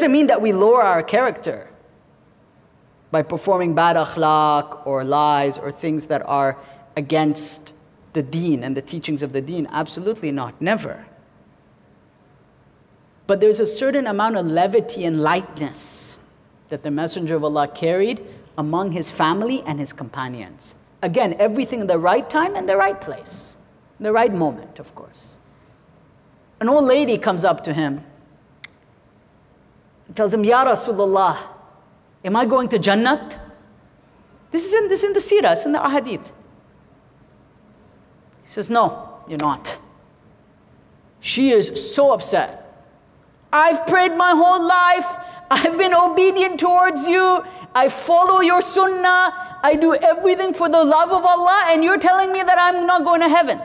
doesn't mean that we lower our character by performing bad akhlaq or lies or things that are against the deen and the teachings of the deen. Absolutely not, never. But there's a certain amount of levity and lightness that the Messenger of Allah carried among his family and his companions. Again, everything in the right time and the right place, the right moment, of course. An old lady comes up to him and tells him, Ya Rasulullah, am I going to Jannat? This is in the seerah, it's in the ahadith. He says, no, you're not. She is so upset. I've prayed my whole life. I've been obedient towards you. I follow your sunnah. I do everything for the love of Allah, and you're telling me that I'm not going to heaven.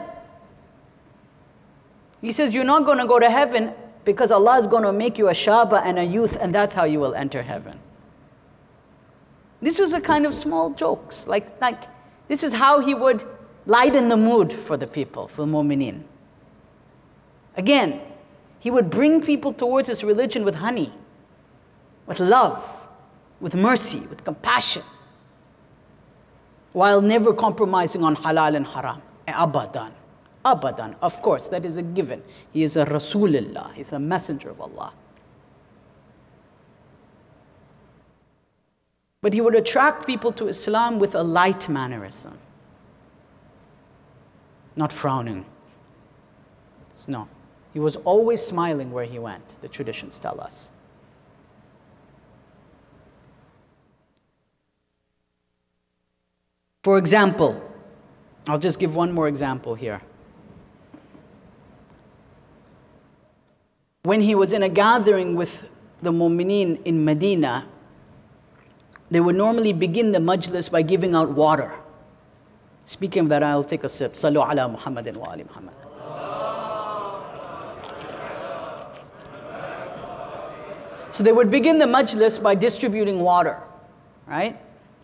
He says, you're not going to go to heaven because Allah is going to make you a shaba and a youth, and that's how you will enter heaven. This is a kind of small jokes. Like this is how he would lighten the mood for the people, for the mu'mineen. Again, he would bring people towards his religion with honey, with love, with mercy, with compassion, while never compromising on halal and haram. Abadan. Abadan. Of course, that is a given. He is a Rasulullah. He is a messenger of Allah. But he would attract people to Islam with a light mannerism. Not frowning. No. He was always smiling where he went, the traditions tell us. For example, I'll just give one more example here. When he was in a gathering with the mu'mineen in Medina, they would normally begin the majlis by giving out water. Speaking of that, I'll take a sip. Sallu ala Muhammadin wa ali Muhammad. So they would begin the majlis by distributing water, right?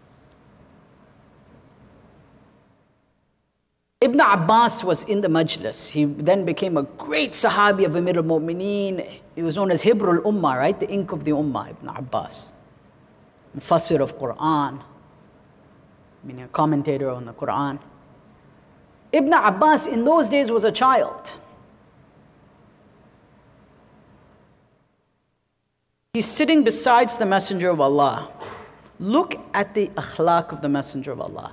Ibn Abbas was in the majlis. He then became a great sahabi of Amir al-Mu'mineen. He was known as Hibrul Ummah, right? The ink of the Ummah, Ibn Abbas. Mufassir of Quran, meaning a commentator on the Quran. Ibn Abbas in those days was a child. He's sitting beside the Messenger of Allah. Look at the akhlaq of the Messenger of Allah.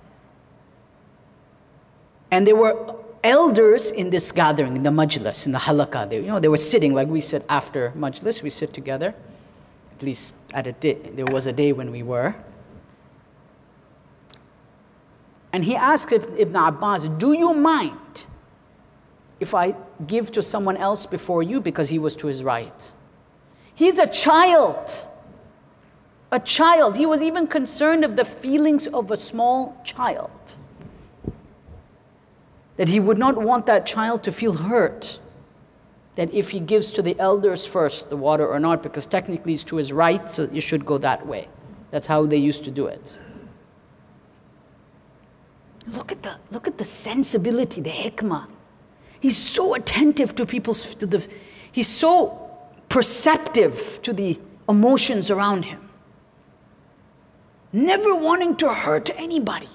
And there were elders in this gathering, in the majlis, in the halaqah. They were sitting like we sit after majlis, we sit together. At least at a day, there was a day when we were. And he asked Ibn Abbas, do you mind if I give to someone else before you? Because he was to his right. He's a child. A child. He was even concerned of the feelings of a small child. That he would not want that child to feel hurt. That if he gives to the elders first the water or not, because technically it's to his right, so you should go that way. That's how they used to do it. Look at the sensibility, the hikmah. He's so attentive to he's so perceptive to the emotions around him. Never wanting to hurt anybody.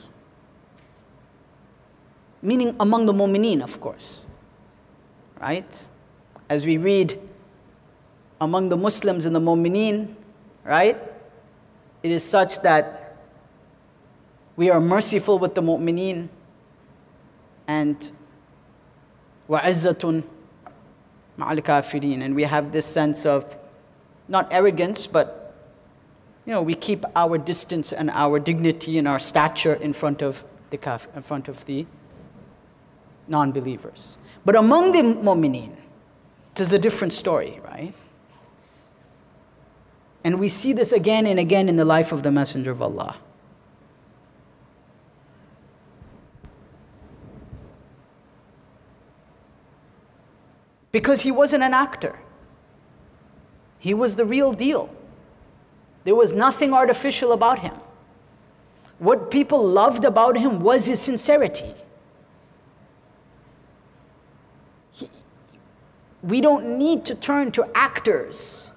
Meaning among the mu'mineen, of course. Right? As we read among the Muslims and the mu'mineen, right? It is such that we are merciful with the mu'mineen and وَعِزَّةٌ مَعَ الْكَافِرِينَ. And we have this sense of, not arrogance, but we keep our distance and our dignity and our stature in front of the non-believers. But among the mu'mineen, it is a different story, right? And we see this again and again in the life of the Messenger of Allah. Because he wasn't an actor. He was the real deal. There was nothing artificial about him. What people loved about him was his sincerity. We don't need to turn to actors